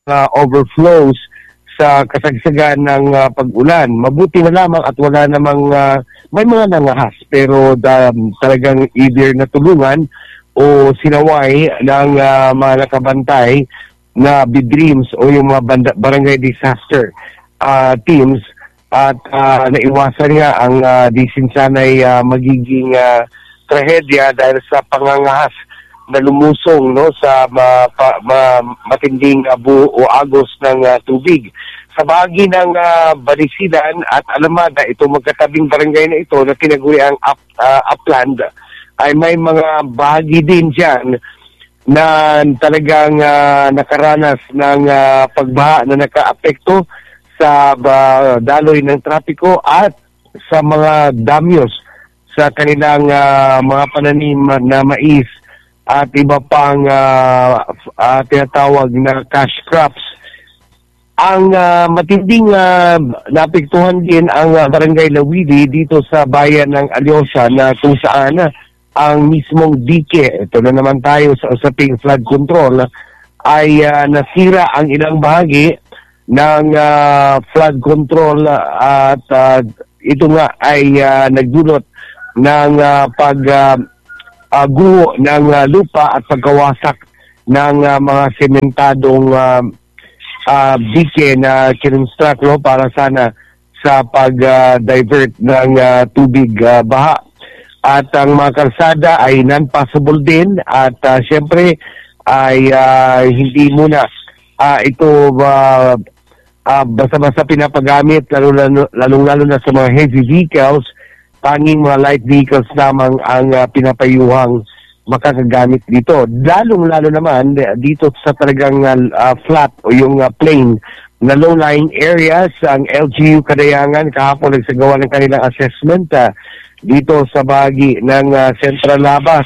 overflows sa kasagsagan ng pag-ulan. Mabuti na lamang at wala namang may mga nangahas pero talagang either natulungan o sinaway ng mga nakabantay na BDREAMS o yung mga barangay disaster teams at naiwasan nga ang disinsanay magiging trahedya dahil sa pangangahas na lumusong sa matinding buo o agos ng tubig. Sa bahagi ng Balisidan at Alamada, ito magkatabing barangay na ito na tinaguri ang upland, ay may mga bahagi din dyan na talagang nakaranas ng pagbaha na nakaapekto sa daloy ng trapiko at sa mga damyos sa kanilang mga pananim na mais at iba pang tinatawag na cash crops. Ang matinding naapektuhan din ang barangay Lawili dito sa bayan ng Alyosha na kung saan ang mismong dike, ito na naman tayo sa usaping flood control, ay nasira ang ilang bahagi ng flood control at ito nga ay nagdulot ng guho ng lupa at pagkawasak ng mga sementadong dike na kinonstruct para sana sa pag-divert ng tubig baha. At ang mga kalsada ay non-passable din at syempre ay hindi muna ito basta-basta pinapagamit lalong-lalo na sa mga heavy vehicles. Tanging mga light vehicles lamang ang pinapayuhang makakagamit dito. Lalong-lalo naman dito sa talagang flat o yung plain na low-lying areas. Ang LGU Kadayangan kahapon nagsagawa ng kanilang assessment dito sa bahagi ng Central Labas,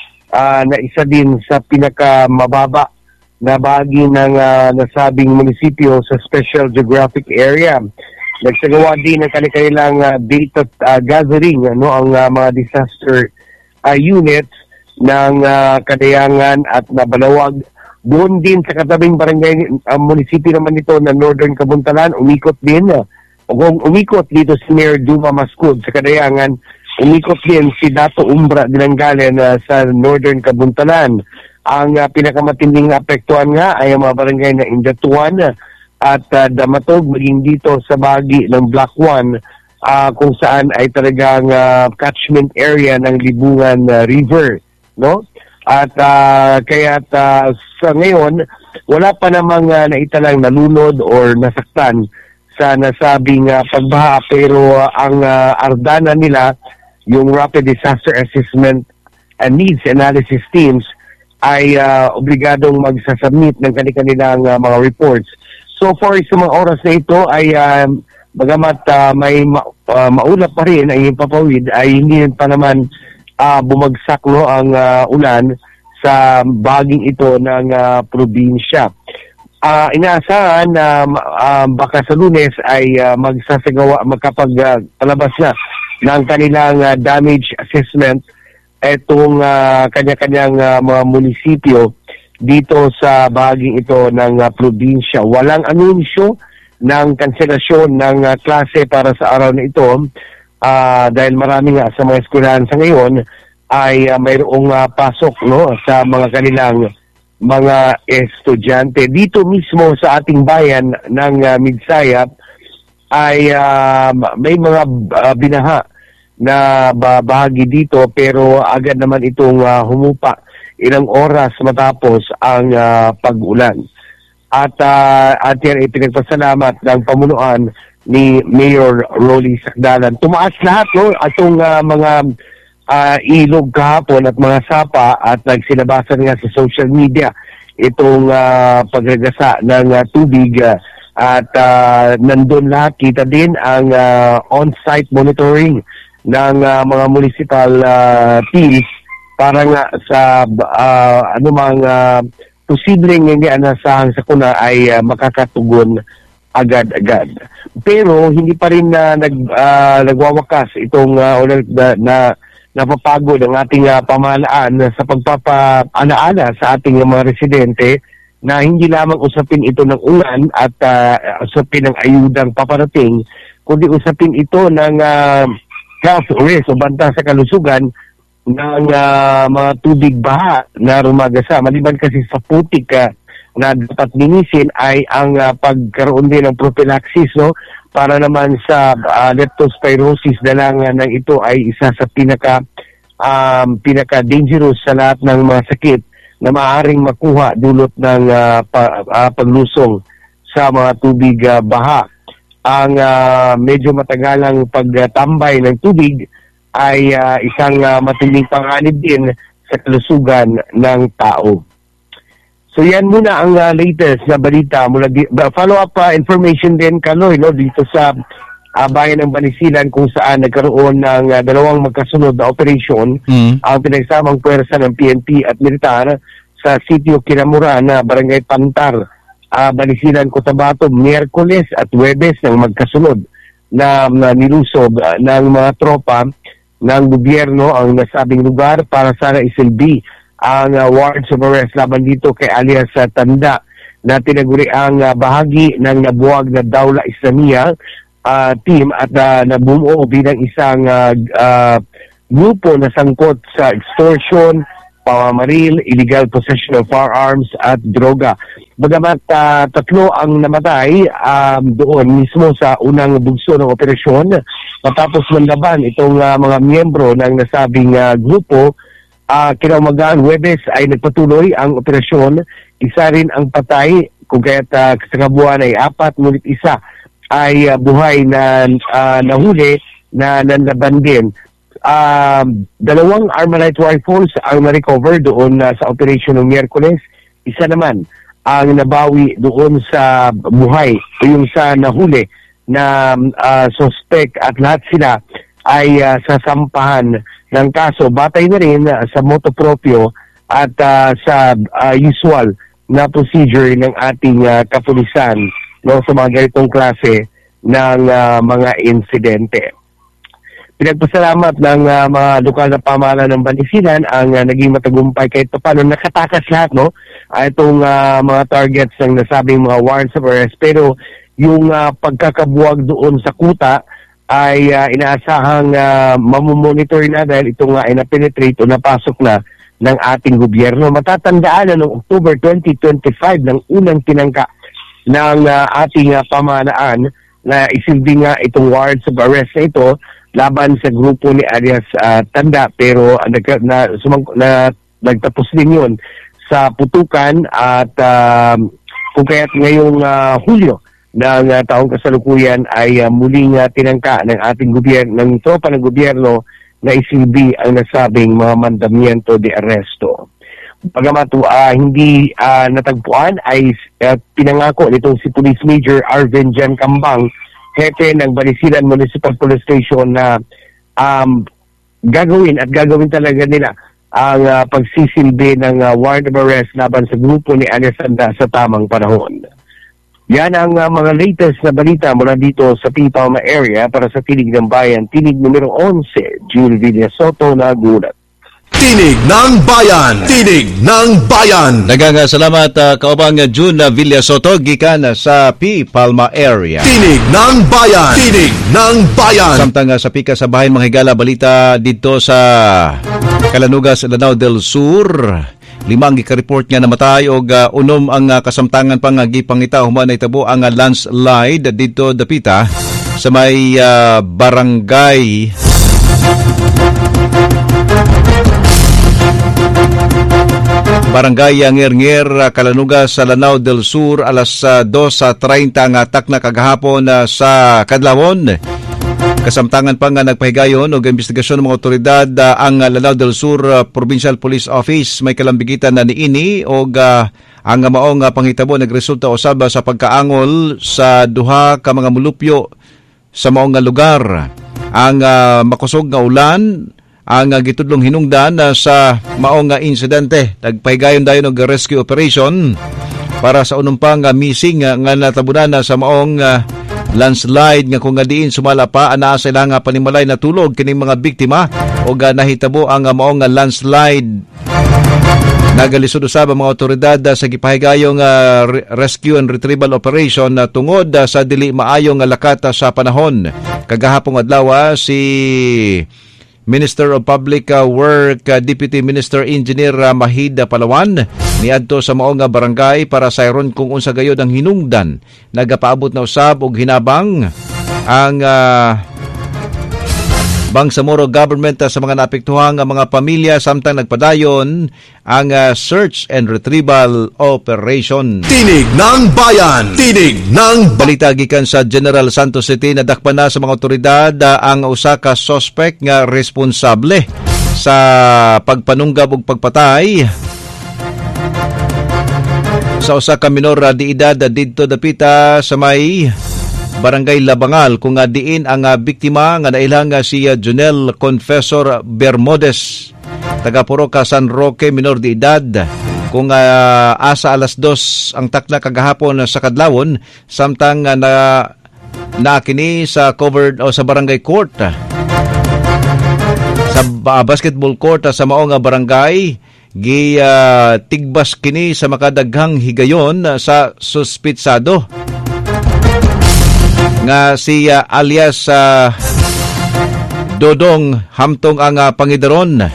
na isa din sa pinakamababa na bahagi ng nasabing munisipyo sa Special Geographic Area. Nagsagawa din ng kanilang data gathering ang mga disaster units ng Kadayangan at Nabalawag. Doon din sa katabing barangay munisipyo naman ito na Northern Kabuntalan, umikot din. Umikot dito si Mayor Duma Mascud sa Kadayangan, umikot din si Dato Umbra Dinanggalan sa Northern Kabuntalan. Ang pinakamatinding apektuhan nga ay ang mga barangay na Indatuan at Damatog, maging dito sa bahagi ng Block 1 kung saan ay talagang catchment area ng Libungan River, At kaya sa ngayon wala pa namang naitalang nalunod or nasaktan sa nasabing pagbaha, pero ang ardana nila, yung Rapid Disaster Assessment and Needs Analysis Teams, ay obligadong magsasubmit ng kanilang mga reports. So far sa mga oras na ito ay bagamat may maulap pa rin ay papawid, ay hindi pa naman bumagsak ang ulan sa baging ito ng probinsya. Inaasahan na baka sa Lunes ay magkapagpalabas na ng kanilang damage assessment itong kanya-kanyang mga munisipyo dito sa bahaging ito ng probinsya. Walang anunsyo ng kanselasyon ng klase para sa araw na ito dahil marami nga sa mga eskwelahan sa ngayon ay mayroong pasok sa mga kanilang mga estudyante. Dito mismo sa ating bayan ng Midsayap ay may mga binaha na bahagi dito, pero agad naman itong humupa ilang oras matapos ang pag-ulan. At yan ay pinagpasalamat ng pamunuan ni Mayor Rolly Sacdalan. Tumaas lahat atong mga ilog kahapon at mga sapa at nagsinabasan nga sa social media itong pagragasa ng tubig at nandun lahat. Kita din ang on-site monitoring ng mga municipal teams para nga sa anumang posibleng hindi anasahang sakuna ay makakatugon agad-agad. Pero hindi pa rin nagwawakas itong napapagod ang ating pamahalaan sa pagpapaalaala sa ating mga residente na hindi lamang usapin ito ng ulan at usapin ng ayudang paparating, kundi usapin ito ng health risk o banta sa kalusugan ng mga tubig baha na rumagasa. Maliban kasi sa putik na dapat linisin ay ang pagkaroon din ng prophylaxis, no? Para naman sa leptospirosis na lang ng ito ay isa sa pinaka-dangerous sa lahat ng mga sakit na maaaring makuha dulot ng paglusong sa mga tubig baha. Ang medyo matagalang pagtambay ng tubig ay isang matinding panganib din sa kalusugan ng tao. So yan muna ang latest na balita mula follow-up information din, Kaloy, no, dito sa bayan ng Banisilan kung saan nagkaroon ng dalawang magkasunod na operasyon ang pinagsamang puwersa ng PNP at militar sa sitio Kinamuran na Barangay Pantar, Banisilan, Cotabato, Miyerkules at Huwebes ng magkasunod na nilusob ng mga tropa ng gobyerno ang nasabing lugar para sana isilbi ang warrants of arrest laban dito kay alias Tanda na tinaguri ang bahagi ng nabuwag na Dawla Islamia team at nabumuo bilang isang grupo na sangkot sa extortion, pamamaril, illegal possession of firearms at droga. Bagamat tatlo ang namatay doon mismo sa unang bugso ng operasyon, matapos manlaban itong mga miyembro ng nasabing grupo, kinaumagaan Huwebes ay nagpatuloy ang operasyon. Isa rin ang patay, kung kaya't sa kabuuan ay 4, ngunit isa ay buhay na nahuli na nanlaban din. Dalawang Armalite rifles ang na-recover doon sa operasyon ng Miyerkules. Isa naman ang nabawi doon sa buhay o yung sa nahuli na suspect at lahat sila ay sasampahan ng kaso. Batay na rin sa motu proprio at sa usual na procedure ng ating kapulisan, no, sa mga ganitong klase ng mga insidente. Pinagpasalamat ng mga lokal na pamahalaan ng Banisilan ang naging matagumpay kahit paano nakatakas lahat, no, itong mga targets ng nasabing mga warrants of arrest. Pero yung pagkakabuwag doon sa kuta ay inaasahang mamomonitor na dahil ito nga ay na-penetrate o napasok na ng ating gobyerno. Matatandaan na noong October 2025 ng unang tinangka ng ating pamahalaan na isilbi nga itong warrants of arrest na ito laban sa grupo ni alias Tanda, pero nagtapos din yun sa putukan at kung kaya't ngayong Hulyo ng taong kasalukuyan ay muling tinangka ng ating gobyerno, ng tropa ng gobyerno na isilbi ang nasabing mga mandamiento de arresto. Bagamat hindi natagpuan ay pinangako nitong si Police Major Arvin Jan Cambang, hepe ng Banisilan Municipal Police Station, na gagawin talaga nila ang pagsisilbi ng warrant of arrest laban sa grupo ni alias Tanda sa tamang panahon. Yan ang mga latest na balita mula dito sa Pipalma area. Para sa Tinig ng Bayan, Tinig numero 11, Julie Villa Soto, nagulat. Tinig ng Bayan! Tinig ng Bayan! Salamat kaubang June Villa Soto, gikan sa Pipalma area. Tinig ng Bayan! Tinig ng Bayan! Samtang sa pika sa bahay mga higala, balita dito sa Calanugas, Lanao del Sur. 5 gikareport nga namatay o unom ang kasamtangan pang gipangita human na itabo ang landslide dito dapita sa may barangay Ngir-Ngir, Calanugas, sa Lanao del Sur, alas 2:30 nga takna kagahapon sa Kadlawon. Kasamtangan pa nga nagpahigayon o investigasyon ng mga otoridad ang Lanao del Sur Provincial Police Office. May kalambigitan na niini o ang maong panghitabo nagresulta usab sa pagkaangol sa duha ka mga mulupyo sa maong lugar. Ang makusog nga ulan ang gitudlong hinungdan sa maong insidente. Nagpahigayon dayon og rescue operation para sa unumpang missing nga natabunan sa maong landslide nga kung nga diin sumala pa ana sa ilang panimalay na tulog kining mga biktima o nahitabo ang maong landslide Nagalisod usab ang mga otoridad sa gipahigayong rescue and retrieval operation tungod sa dili maayong lakat sa panahon. Kagahapong adlaw si Minister of Public Work Deputy Minister Engineer Mahid Palawan niadto sa maong barangay para sayron kung unsa gayod ang hinungdan. Nagapaabot na usab og hinabang ang Bangsamoro government sa mga naapektuhang mga pamilya samtang nagpadayon ang search and retrieval operation. Tinig ng Bayan! Tinig ng Balita gikan sa General Santos City, nadakpan na sa mga otoridad ang usa ka suspect nga responsable sa pagpanunggab ug pagpatay sa usa ka minor di edad didto dapita sa may Barangay Labangal kung diin ang biktima nga nailang si Junel Confessor Bermudez, taga Puroca San Roque, minor de edad. Kung asa alas 2 ang takna kagahapon sa kadlawon samtang nakini sa covered o sa barangay court sa basketball court sa maong barangay tigbas kini sa makadaghang higayon sa suspitsado nga si alias Dodong hamtong ang Pangidaron.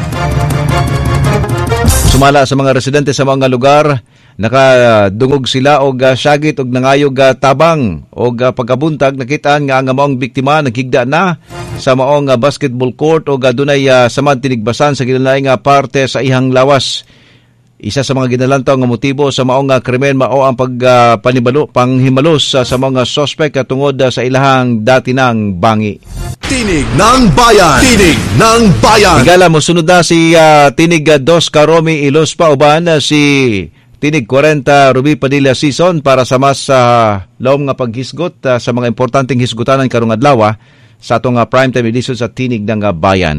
Sumala sa mga residente sa mga lugar, nakadungog sila og syagit og nangayog tabang og pagkabuntag nakitaan nga ang maong biktima naghigda na sa maong basketball court og adunay samad tinigbasan sa kinalaing parte sa ihang lawas. Isa sa mga ginalantaw nga motibo sa maong krimen mao ang panghimalos sa mga suspect tungod sa ilahang dati ng bangi. Tinig ng Bayan! Tinig ng Bayan! Higala mo sunod na si Tinig 2 Karomi Ilos pa uban si Tinig 40 Ruby Padilla Season para sa mas laom nga paghisgot sa mga importanteng hisgutanan karong adlaw sa atong primetime edition sa Tinig ng Bayan.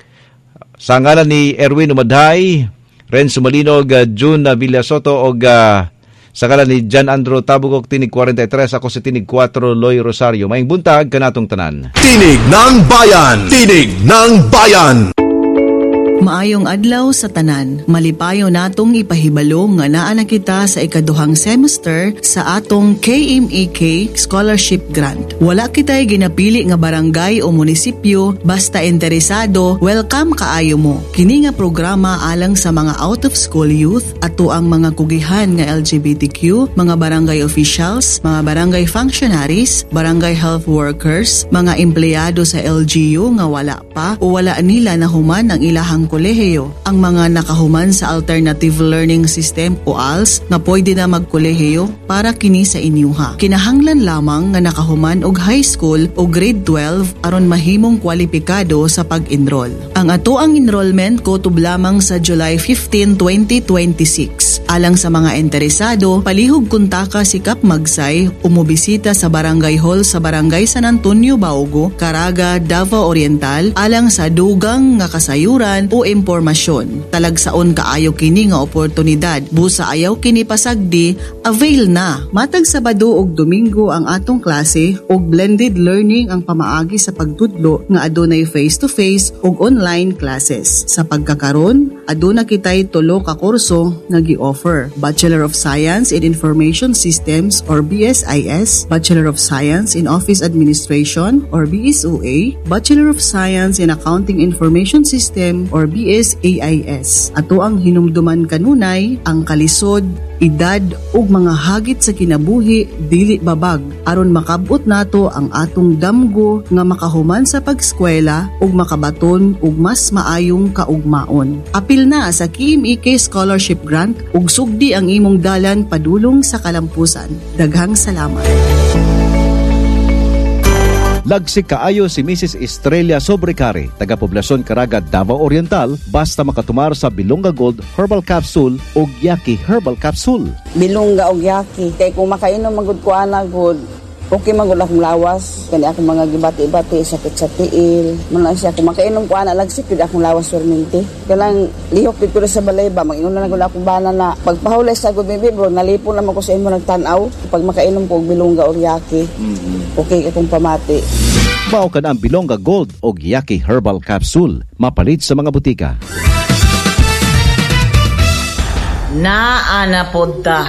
Sa ngalan ni Erwin Umadhay, Renzo Malinog, June Villasoto o sa kalan ni John Andrew Tabugok, Tinig 43, ako si Tinig 4, Loy Rosario. Maing buntag kanatong tanan. Tinig ng Bayan! Tinig ng Bayan! Maayong adlaw sa tanan. Malipayo natong ipahibalo nga naa na kita sa ikaduhang semester sa atong KMEK Scholarship Grant. Wala kita'y ginapili nga barangay o munisipyo, basta interesado, welcome kaayo mo. Kini nga programa alang sa mga out-of-school youth, ato ang mga kugihan nga LGBTQ, mga barangay officials, mga barangay functionaries, barangay health workers, mga empleyado sa LGU nga wala pa o wala nila nahuman ang ilahang kolehiyo, ang mga nakahuman sa Alternative Learning System o ALS nga pwede na magkolehiyo para kini sa inyuha. Kinahanglan lamang nga nakahuman og high school o grade 12 aron mahimong kwalipikado sa pag-enroll. Ang ato ang enrollment kutub lamang sa July 15, 2026. Alang sa mga interesado, palihog kuntaka si Kap Magsay o mobisita sa Barangay Hall sa Barangay San Antonio, Baugo, Caraga, Davao Oriental alang sa dugang nga kasayuran o impormasyon. Talagsaon kaayo kini nga oportunidad. Busa ayaw kini pasagdi, avail na. Matag Sabado ug Domingo ang atong klase ug blended learning ang pamaagi sa pagtudlo nga adunay face-to-face ug online classes. Sa pagkakaron, aduna kitay tulo ka kurso nga gi-offer. Bachelor of Science in Information Systems or BSIS, Bachelor of Science in Office Administration or BSOA, Bachelor of Science in Accounting Information System or BSAIS. Ato ang hinumduman kanunay, ang kalisod, edad ug mga hagit sa kinabuhi dili babag aron makabot nato ang atong damgo nga makahuman sa pag-eskwela ug makabaton ug mas maayong kaugmaon. Apil na sa KMEK Scholarship Grant ug sugdi ang imong dalan padulong sa kalampusan. Daghang salamat. Lagsik kaayo si Mrs. Estrella Sobrecari, taga Poblasyon Caraga, Davao Oriental, basta makatumar sa Bilonga Gold Herbal Capsule o Yaki Herbal Capsule. Bilonga o Yaki. Kaya kung makainom magud ko good, okay magud akong lawas. Kani akong mga gibati-bati, sakit sa tiil. Manan siya, kung makainom ko lagsik, yun akong lawas perminti. Kanang lihok dito sa balay ba, mag-inom na nagula akong bana na pagpahulay sa gubibi, bro, nalipon naman ko sa imo nagtanaw. Pag makainom ko Bilonga o Yaki, okay akong pamati. Mao ka na ang Bilonga Gold o Yaki Herbal Capsule, mapalit sa mga butika. Naanapod ta.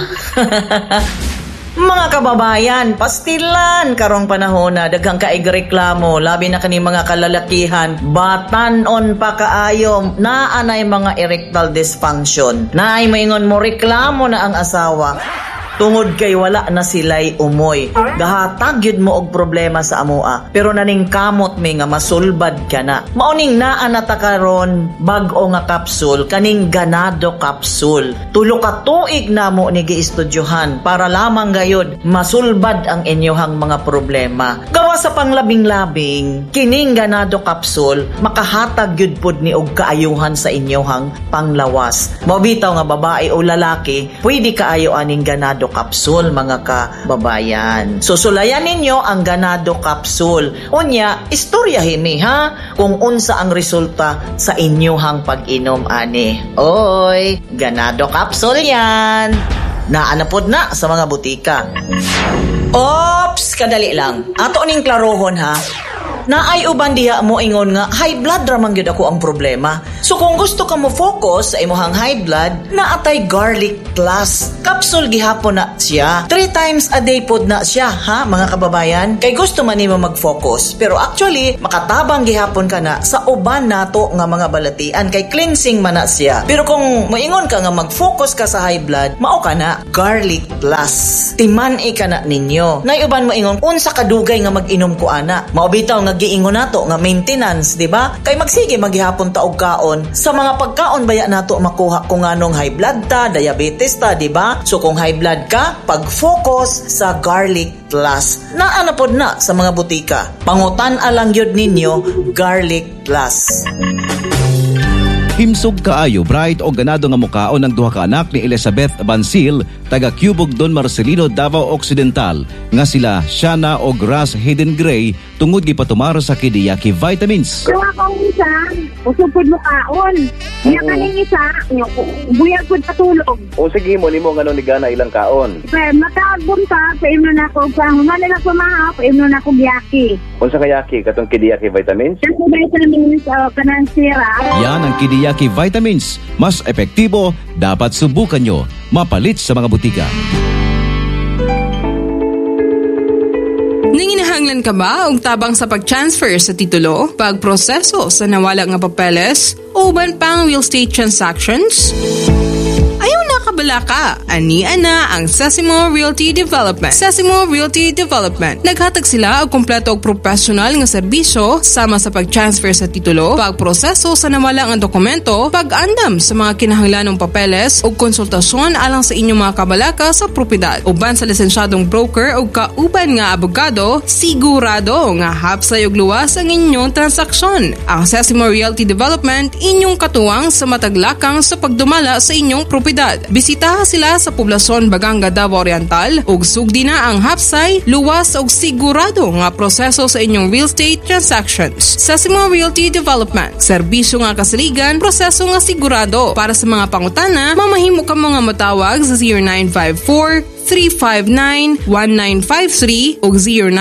Mga kababayan, pastilan karong panahon na daghang kaigreklamo, labi na kani mga kalalakihan, batanon pa kaayo, naanay mga erectile dysfunction. Naay maingon mo reklamo na ang asawa. Tungod kay wala na sila'y umoy. Gahatag yun mo og problema sa amoa. Pero naning kamot may nga masulbad ka na. Mauning naanata karon bag-o nga kapsul, kaning ganado kapsul. Tulo ka tuig na mo ni giistudyohan para lamang gayod masulbad ang inyohang mga problema. Gawa sa panglabing-labing, kining ganado kapsul, makahatag yun pod ni og kaayuhan sa inyohang panglawas. Mabitaw nga babae o lalaki, pwede kaayo aning ganado kapsul, mga kababayan. Susulayan ninyo ang ganado kapsul. Unya, istorya himi ha, kung unsa ang resulta sa inyohang pag-inom ani. Oy, ganado kapsul yan. Naanapod na sa mga butika. Ops, kadali lang. Ato ning klarohon ha. Naay uban diha mo ingon nga high blood ra man gyud ako ang problema. So kung gusto ka mo focus sa imong high blood, naatay garlic plus. Capsule gihapon na siya. 3 times a day pod na siya, ha mga kababayan? Kay gusto man nimo mag-focus, pero actually makatabang gihapon ka na sa uban nato nga mga balatian kay cleansing man na siya. Pero kung moingon ka nga mag-focus ka sa high blood, mao ka na garlic plus. Timan ka na ninyo. Nay uban moingon unsa kadugay nga mag-inom ko ana. Mao bitaw nga giingon nato nga maintenance, di ba? Kay magsige maghihapon ta og kaon. Sa mga pagkaon baya nato makuha kung anong high blood ta, diabetes ta, di ba? So kung high blood ka, pag-focus sa garlic plus. Naanapod na sa mga butika. Pangutan alang yun ninyo, garlic plus. Himsog kaayo bright o ganado nga mukaon ng duha ka anak ni Elizabeth Bansil taga Cubog Don Marcelino, Davao Occidental nga sila Shana o Grass Hidden Gray tungod gipatumar sa Kidiyaki vitamins. Kung akong isa, usupod mo kaon. Niya kaning isa, buyag po patulog. O sige mo, nimo nga ni gana ilang kaon. Matagom pa, paimno na ako. Pahuman nila pumaha, paimno na ako giyaki. Unsa ka yaki katong Kidiyaki vitamins? Kasi vitamins kanang sira. Yan ang Kidiyaki vitamins. Mas epektibo, dapat subukan nyo. Mapalit sa mga butika. Nanginahanglan ka ba og tabang sa pag-transfer sa titulo, pagproseso sa nawala nga papeles, o uban pang real estate transactions? Ayaw nakabala ka. Ania na ang Sesimo Realty Development. Sesimo Realty Development. Naghatag sila og kompleto og professional nga serbisyo sama sa pag-transfer sa titulo, pagproseso sa nawala nga dokumento, pag-andam sa mga kinahanglanong papeles ug konsultasyon alang sa inyong mga kabalaka sa propiedad. Uban sa lisensyadong broker ug kauban nga abogado, sigurado nga hapsay ug luwas ang inyong transaksyon. Ang Sesimo Realty Development inyong katuwang sa mataglakang sa pagdumala sa inyong propiedad. Bisitaha sila sa poblasyon Baganga, Davao Oriental ug sugdi na ang hapsay, luwas ug sigurado nga proseso sa inyong real estate transactions. Sesimo Realty Development. Serbisyo nga kasaligan, proseso nga sigurado. Para sa mga pangutana, mamahimo ka mga matawag sa 0954-359-1953 o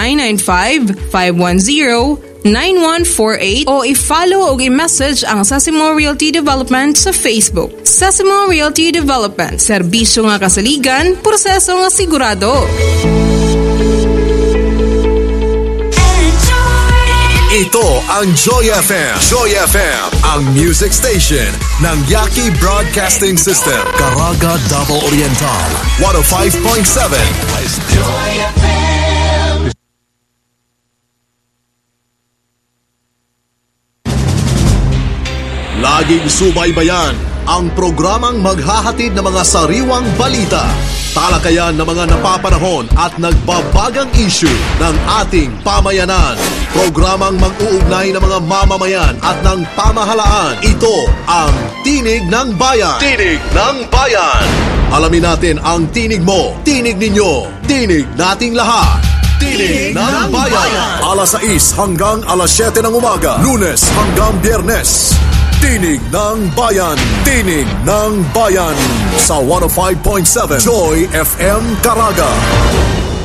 0995-510-9148 o i-follow o i-message ang Sesimo Realty Development sa Facebook. Sesimo Realty Development. Serbisyo nga kasaligan, proseso nga sigurado. Ito ang Joy FM. Joy FM, ang music station ng Yaki Broadcasting System. Caraga, Davao Oriental. 105.7. Joy FM. Laging subaybayan ang programang maghahatid ng mga sariwang balita, talakayan ng mga napapanahon at nagbabagang issue ng ating pamayanan. Programang mag-uugnay ng mga mamamayan at ng pamahalaan. Ito ang Tinig ng Bayan. Tinig ng Bayan. Alamin natin ang tinig mo, tinig ninyo, tinig nating lahat. Tinig ng Bayan. Alas 6 hanggang alas 7 ng umaga. Lunes hanggang Biyernes. Tinig ng Bayan. Tinig ng Bayan. Sa 105.7 Joy FM Caraga.